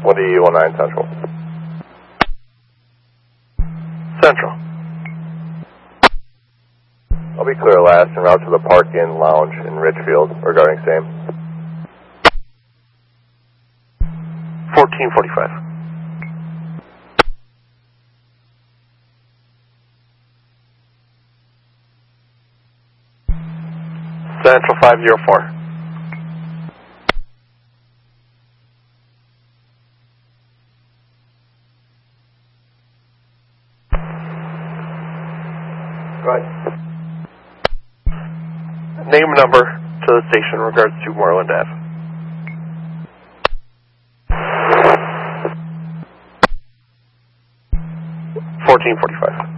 1D19 Central. Central. I'll be clear last en route to the Park Inn Lounge in Ridgefield regarding same. 1445. Central 504. Go ahead. Name and number to the station in regards to Moreland Ave. $14.45.